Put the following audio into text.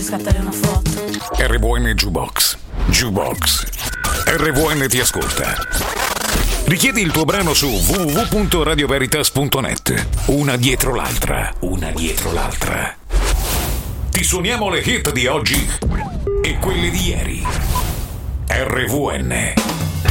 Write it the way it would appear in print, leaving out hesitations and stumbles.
scattare una foto. RVN Jukebox. Jukebox. RVN ti ascolta. Richiedi il tuo brano su www.radioveritas.net. Una dietro l'altra. Una dietro l'altra. Ti suoniamo le hit di oggi e quelle di ieri. RVN.